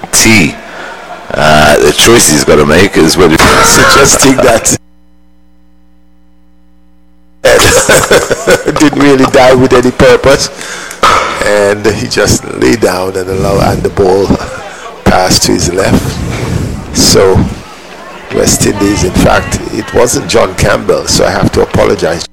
T. The choice he's got to make is whether suggesting that didn't really dive with any purpose, and he just lay down and the ball passed to his left. So West Indies, in fact, it wasn't John Campbell, so I have to apologize.